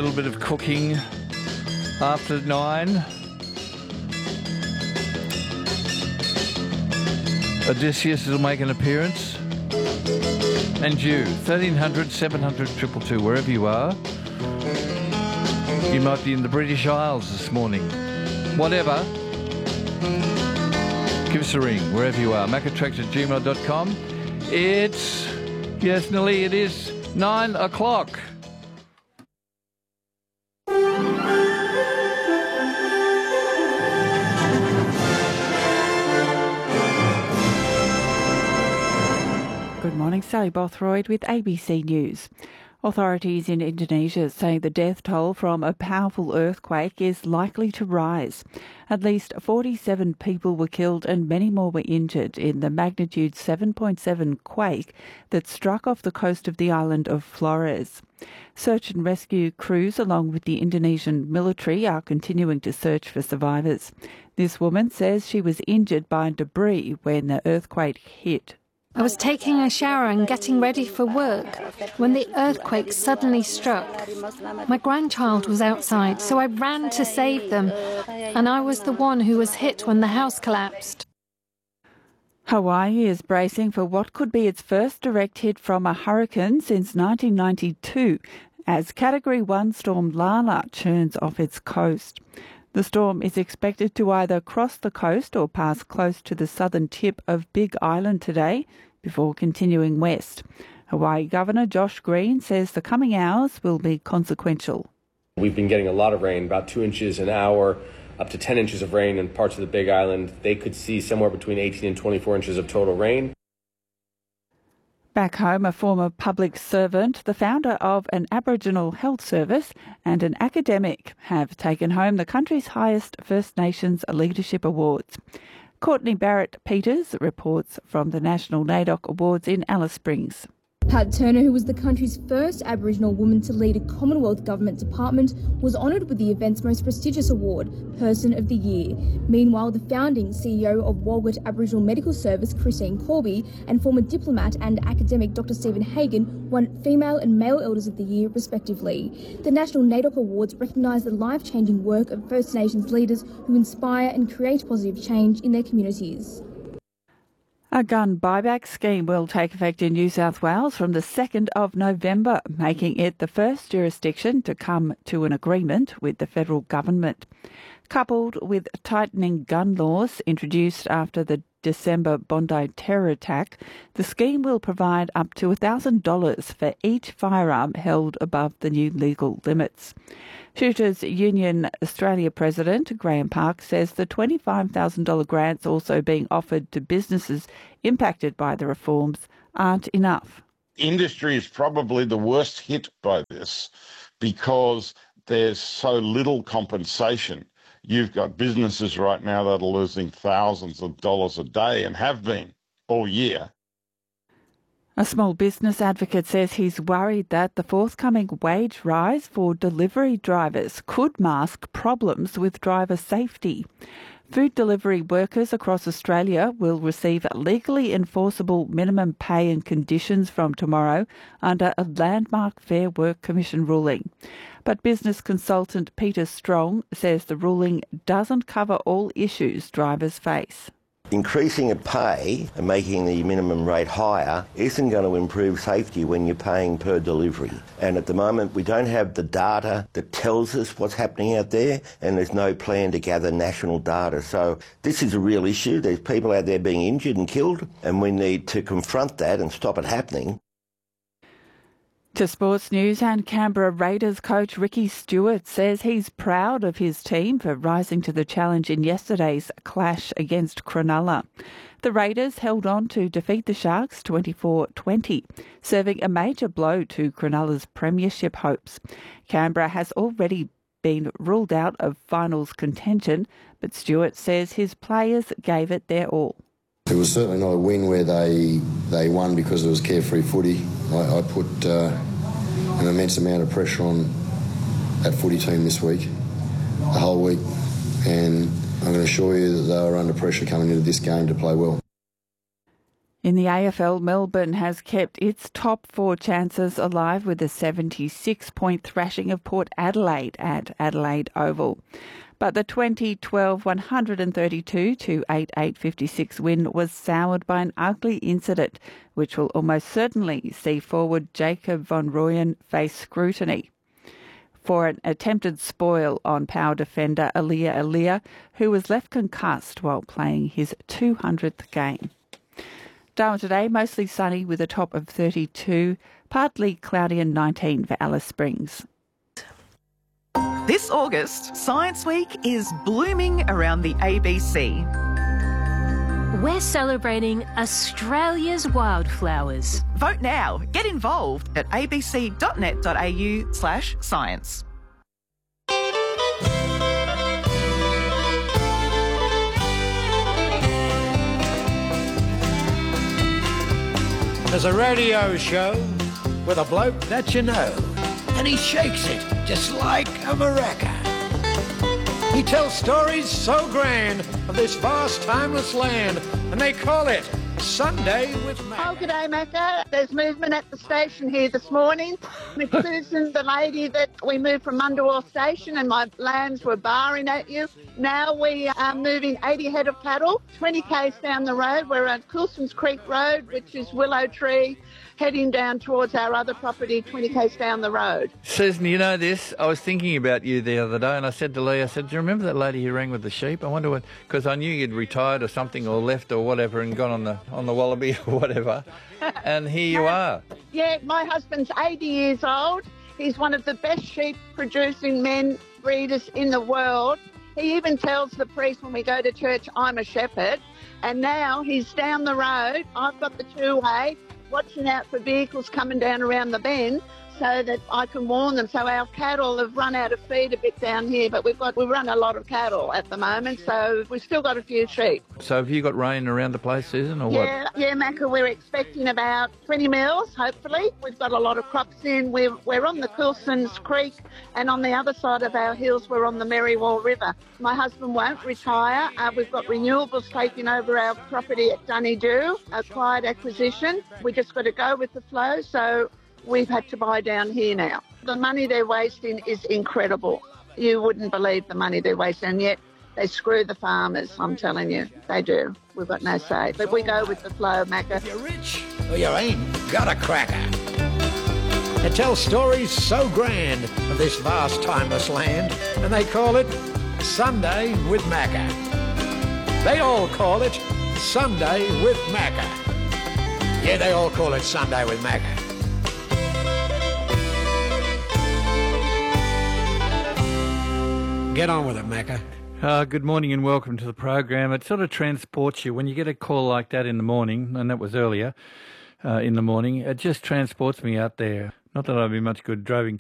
little bit of cooking after 9. Odysseus will make an appearance. And you, 1300 700 222, wherever you are. You might be in the British Isles this morning. Whatever. Give us a ring, wherever you are. macatrax@gmail.com. Yes, Nelly, it is 9 o'clock. Good morning, Sally Bothroyd with ABC News. Authorities in Indonesia say the death toll from a powerful earthquake is likely to rise. At least 47 people were killed and many more were injured in the magnitude 7.7 quake that struck off the coast of the island of Flores. Search and rescue crews along with the Indonesian military are continuing to search for survivors. This woman says she was injured by debris when the earthquake hit. I was taking a shower and getting ready for work when the earthquake suddenly struck. My grandchild was outside, so I ran to save them, and I was the one who was hit when the house collapsed. Hawaii is bracing for what could be its first direct hit from a hurricane since 1992 as Category 1 storm Lala churns off its coast. The storm is expected to either cross the coast or pass close to the southern tip of Big Island today before continuing west. Hawaii Governor Josh Green says the coming hours will be consequential. We've been getting a lot of rain, about 2 inches an hour, up to 10 inches of rain in parts of the Big Island. They could see somewhere between 18 and 24 inches of total rain. Back home, a former public servant, the founder of an Aboriginal health service and an academic have taken home the country's highest First Nations Leadership Awards. Courtney Barrett-Peters reports from the National NAIDOC Awards in Alice Springs. Pat Turner, who was the country's first Aboriginal woman to lead a Commonwealth Government department, was honoured with the event's most prestigious award, Person of the Year. Meanwhile, the founding CEO of Walgett Aboriginal Medical Service, Christine Corby, and former diplomat and academic Dr Stephen Hagan won Female and Male Elders of the Year, respectively. The National NAIDOC Awards recognise the life-changing work of First Nations leaders who inspire and create positive change in their communities. A gun buyback scheme will take effect in New South Wales from the 2nd of November, making it the first jurisdiction to come to an agreement with the federal government. Coupled with tightening gun laws introduced after the December Bondi terror attack, the scheme will provide up to $1,000 for each firearm held above the new legal limits. Shooters Union Australia President Graham Park says the $25,000 grants also being offered to businesses impacted by the reforms aren't enough. Industry is probably the worst hit by this because there's so little compensation. You've got businesses right now that are losing thousands of dollars a day and have been all year. A small business advocate says he's worried that the forthcoming wage rise for delivery drivers could mask problems with driver safety. Food delivery workers across Australia will receive legally enforceable minimum pay and conditions from tomorrow under a landmark Fair Work Commission ruling. But business consultant Peter Strong says the ruling doesn't cover all issues drivers face. Increasing a pay and making the minimum rate higher isn't going to improve safety when you're paying per delivery. And at the moment, we don't have the data that tells us what's happening out there, and there's no plan to gather national data. So this is a real issue. There's people out there being injured and killed, and we need to confront that and stop it happening. To sports news, and Canberra Raiders coach Ricky Stewart says he's proud of his team for rising to the challenge in yesterday's clash against Cronulla. The Raiders held on to defeat the Sharks 24-20, serving a major blow to Cronulla's premiership hopes. Canberra has already been ruled out of finals contention, but Stewart says his players gave it their all. It was certainly not a win where they won because it was carefree footy. I put an immense amount of pressure on that footy team this week, the whole week, and I'm going to assure you that they were under pressure coming into this game to play well. In the AFL, Melbourne has kept its top four chances alive with a 76-point thrashing of Port Adelaide at Adelaide Oval. But the 2012 132-88-56 win was soured by an ugly incident, which will almost certainly see forward Jacob von Rooyen face scrutiny for an attempted spoil on power defender Aliir Aliir, who was left concussed while playing his 200th game. Darwin today, mostly sunny with a top of 32, partly cloudy and 19 for Alice Springs. This August, Science Week is blooming around the ABC. We're celebrating Australia's wildflowers. Vote now. Get involved at abc.net.au/science. There's a radio show with a bloke that you know, and he shakes it just like a maraca. He tells stories so grand of this vast, timeless land, and they call it Sunday with Macca. Oh, g'day, Macca. There's movement at the station here this morning. Miss Susan, the lady that we moved from Mundawar Station, and my lambs were barring at you. Now we are moving 80 head of cattle, 20 k's down the road. We're at Coulson's Creek Road, which is Willow Tree, heading down towards our other property, 20 k's down the road. Susan, you know this, I was thinking about you the other day, and I said to Lee, I said, do you remember that lady who rang with the sheep? I wonder what, because I knew you'd retired or something, or left or whatever, and gone on the Wallaby or whatever, and here you are. Yeah, my husband's 80 years old. He's one of the best sheep producing men breeders in the world. He even tells the priest when we go to church, I'm a shepherd. And now he's down the road. I've got the two-way, watching out for vehicles coming down around the bend so that I can warn them. So our cattle have run out of feed a bit down here, but we run a lot of cattle at the moment, so we've still got a few sheep. So have you got rain around the place, Susan, or what? Yeah, Macca, we're expecting about 20 mils, hopefully. We've got a lot of crops in. We're on the Coulson's Creek, and on the other side of our hills, we're on the Merriwall River. My husband won't retire. We've got renewables taking over our property at Dunedoo, a quiet acquisition. We just got to go with the flow, so we've had to buy down here now. The money they're wasting is incredible. You wouldn't believe the money they're wasting, and yet they screw the farmers, I'm telling you. They do. We've got no say. But we go with the flow, Macca. If you're rich or you ain't got a cracker. It tells stories so grand of this vast, timeless land, and they call it Sunday with Macca. They all call it Sunday with Macca. Yeah, they all call it Sunday with Macca. Get on with it, Macca. Good morning and welcome to the program. It sort of transports you when you get a call like that in the morning, and that was earlier in the morning. It just transports me out there. Not that I'd be much good driving